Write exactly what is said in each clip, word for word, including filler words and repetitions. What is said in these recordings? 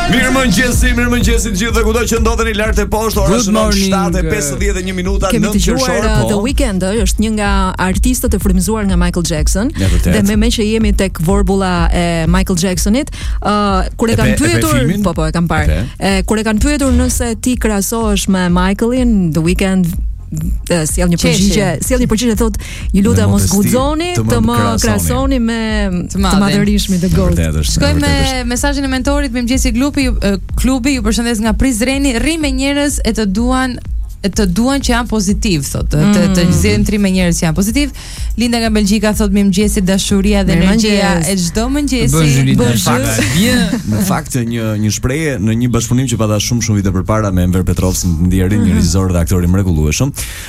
Mirëmëngjesi, mirëmëngjesi të gjithëve kudo që ndodheni lart e poshtë, ora shënon shtatë e pesëdhjetë e një minuta Kemi nëntë qershor. po. The Weeknd është një nga artistët e frymëzuar nga Michael Jackson. Dhe me me që jemi tek vorbulla e Michael Jacksonit, uh, kur e kanë pyetur, po po e kam parë. E, kur e kanë pyetur nëse ti krahasohesh me Michaelin, The Weeknd sjell një përgjigje, sjell një përgjigje thotë, ju lutem mos guxoni të më krahasoni me të madhërismin të gout. Shkojmë me mesazhin e mentorit, mirëmëngjesi klubi, klubi ju përshëndes nga Prizreni, rri me njerëz e të duan të duan që janë pozitiv, thotë, të të nxjerrin tri me njerëz që janë pozitiv. Linda nga Belgjika thotë mirëmëngjesi, dashuria dhe energjia e çdo mëngjesi. Në fakt një një shprehje në një bashkëpunim që pata shumë shumë vite përpara me Enver Petrovsin, ndjerin, një regjisor dhe aktor i mrekullueshëm,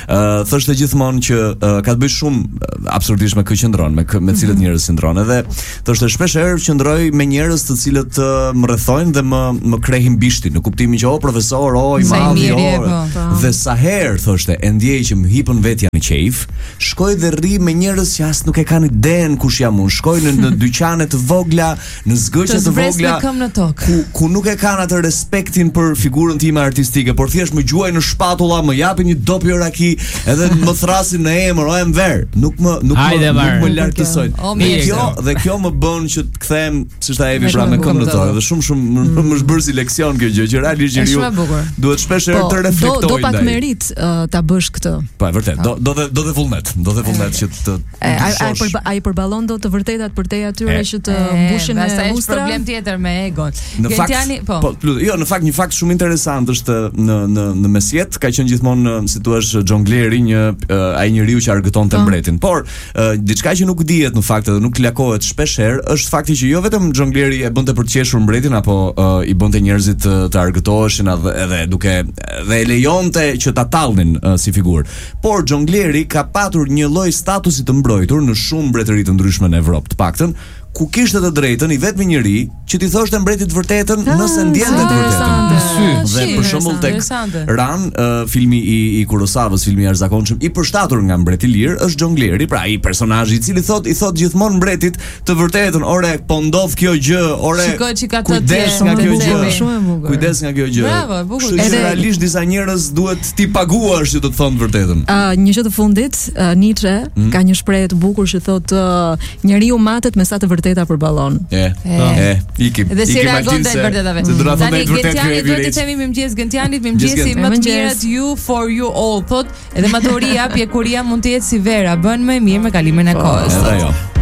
ë thoshte gjithmonë që ka të bëjë shumë absurdisht me kë qëndron, me kë, me cilët njerëz qëndron, edhe thoshte shpesh herë qëndroj me njerëz të cilët më rrethojnë dhe më më krehin bishtin, në kuptimin që o profesor, o i madh, o dhe sa herë thoshte e ndjej që më hipën vetja në qejf, shkoj dhe rri me njerëz që as nuk e kanë iden kush jam unë, shkoj në, në dyqane të vogla, në zgëqe të vogla, ku, ku nuk e kanë atë respektin për figurën time artistike, por thjesht më gjuaj në shpatulla, më japin një dopje raki, edhe më thrasin në emër, o Enver, nuk më nuk Hajde, më, nuk më larkësojnë. Dhe kjo dhe kjo më bën që të kthehem, siç ta Evi pra me këmbë në tokë, dhe shumë shumë më është bërë si leksion kjo gjë, që realisht ju duhet shpesh herë të reflektojnë. Merit uh, ta bësh këtë. Po, vërtet. Do do dhe do dhe vullnet, do dhe vullnet që të ai ai ai përballon do të vërtetat për te atyre që të mbushin me ustra. Është problem tjetër me egon. Në fakt, po, po, jo, në fakt një fakt shumë interesant është në në në mesjet ka qenë gjithmonë si thua xhongleri një ai njeriu që argëtonte mbretin. Por diçka që nuk dihet në fakt edhe nuk lakohet shpesh herë është fakti që jo vetëm xhongleri e bënte për të qeshur mbretin apo i bënte njerëzit të, të argëtoheshin edhe duke dhe e lejonte që ta tallnin uh, si figurë. Por xhongleri ka patur një lloj statusi të mbrojtur në shumë mbretëri të ndryshme në Evropë, të paktën, ku kishte të drejtën i vetmi njeri që t'i thoshte mbretit vërtetën nëse ndjente të vërtetën. Dhe për shembull tek Ran, uh, filmi i, i Kurosavës, filmi i jashtëzakonshëm i përshtatur nga Mbreti i Lirë është xhongleri, pra ai personazhi i cili thot i thot gjithmonë mbretit të vërtetën, ore po ndodh kjo gjë, ore kujdes nga kjo gjë. Kujdes nga kjo gjë. Bravo, bukur. Edhe realisht disa njerëz duhet ti paguash që të të thonë të vërtetën. Uh, një gjë të fundit, uh, Nietzsche mm. ka një shprehje të bukur që thot uh, njeriu matet me sa të vërteta për ballon. E, e, ikim. Dhe si reagon te vërtetave. Tani Gentiani duhet të themi mirëmëngjes Gentianit, mirëmëngjesi më të mirët you for you all. Thot edhe maturia, pjekuria mund të jetë si vera, bën më mirë me kalimin e kohës. Edhe jo.